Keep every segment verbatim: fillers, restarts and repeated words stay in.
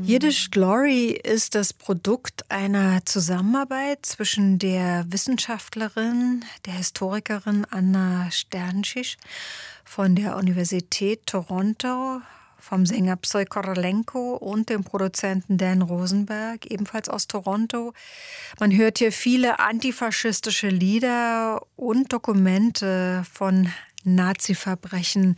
Yiddish Glory ist das Produkt einer Zusammenarbeit zwischen der Wissenschaftlerin, der Historikerin Anna Sternschisch von der Universität Toronto, vom Sänger Psy Korolenko und dem Produzenten Dan Rosenberg, ebenfalls aus Toronto. Man hört hier viele antifaschistische Lieder und Dokumente von Nazi-Verbrechen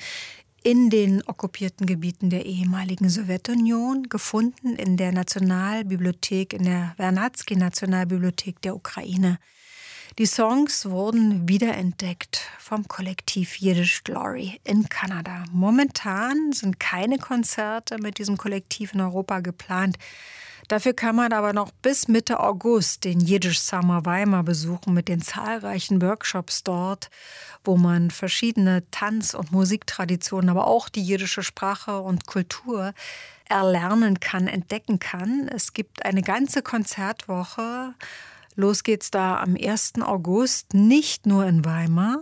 in den okkupierten Gebieten der ehemaligen Sowjetunion, gefunden in der Nationalbibliothek, in der Vernadsky-Nationalbibliothek der Ukraine. Die Songs wurden wiederentdeckt vom Kollektiv Yiddish Glory in Kanada. Momentan sind keine Konzerte mit diesem Kollektiv in Europa geplant. Dafür kann man aber noch bis Mitte August den Yiddish Summer Weimar besuchen mit den zahlreichen Workshops dort, wo man verschiedene Tanz- und Musiktraditionen, aber auch die jiddische Sprache und Kultur erlernen kann, entdecken kann. Es gibt eine ganze Konzertwoche. Los geht's da am ersten August, nicht nur in Weimar.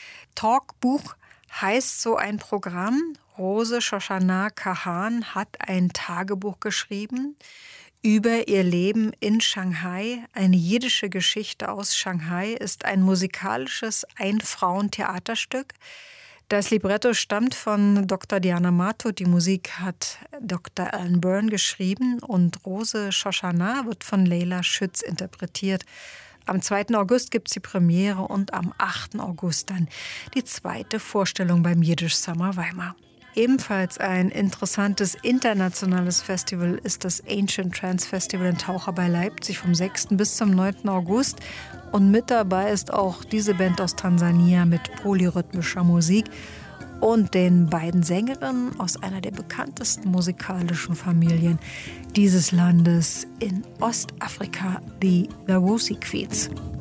Talkbuch heißt so ein Programm. Rose Shoshana Kahan hat ein Tagebuch geschrieben über ihr Leben in Shanghai. Eine jiddische Geschichte aus Shanghai ist ein musikalisches Ein-Frauen-Theaterstück. Das Libretto stammt von Doktor Diana Mato, die Musik hat Doktor Alan Byrne geschrieben und Rose Shoshana wird von Leila Schütz interpretiert. Am zweiten August gibt es die Premiere und am achten August dann die zweite Vorstellung beim Yiddish Summer Weimar. Ebenfalls ein interessantes internationales Festival ist das Ancient Trance Festival in Taucher bei Leipzig vom sechsten bis zum neunten August. Und mit dabei ist auch diese Band aus Tansania mit polyrhythmischer Musik und den beiden Sängerinnen aus einer der bekanntesten musikalischen Familien dieses Landes in Ostafrika, die Wawusi Queens.